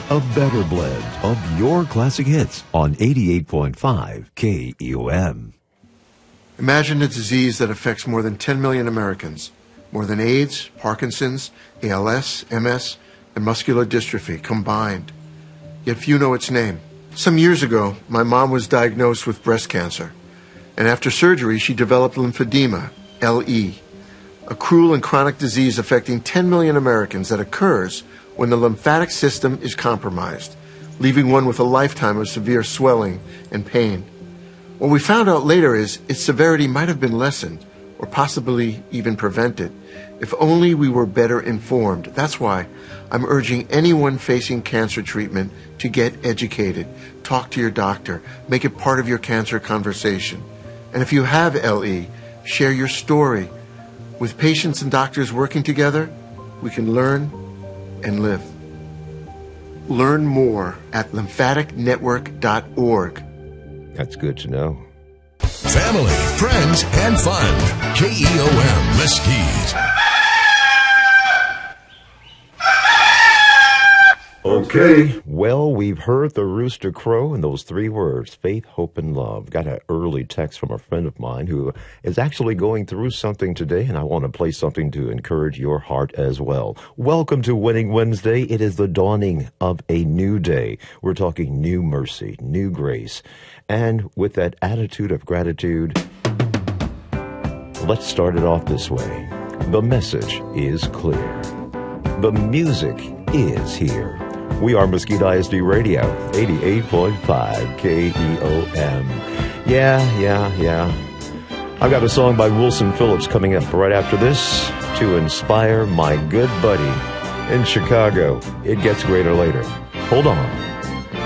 A better blend of your classic hits on 88.5 KEOM. Imagine a disease that affects more than 10 million Americans, more than AIDS, Parkinson's, ALS, MS, and muscular dystrophy combined. Yet few know its name. Some years ago, my mom was diagnosed with breast cancer, and after surgery, she developed lymphedema, LE, a cruel and chronic disease affecting 10 million Americans that occurs when the lymphatic system is compromised, leaving one with a lifetime of severe swelling and pain. What we found out later is its severity might have been lessened or possibly even prevented if only we were better informed. That's why I'm urging anyone facing cancer treatment to get educated. Talk to your doctor. Make it part of your cancer conversation. And if you have LE, share your story. With patients and doctors working together, we can learn and live. Learn more at lymphaticnetwork.org. That's good to know. Family, friends, and fun. KEOM Mesquite. Okay. Well, we've heard the rooster crow and those three words, faith, hope, and love. Got an early text from a friend of mine who is actually going through something today, and I want to play something to encourage your heart as well. Welcome to Winning Wednesday. It is the dawning of a new day. We're talking new mercy, new grace. And with that attitude of gratitude, let's start it off this way. The message is clear. The music is here. We are Mesquite ISD Radio, 88.5 KEOM. Yeah. I've got a song by Wilson Phillips coming up right after this to inspire my good buddy in Chicago. It gets greater later. Hold on.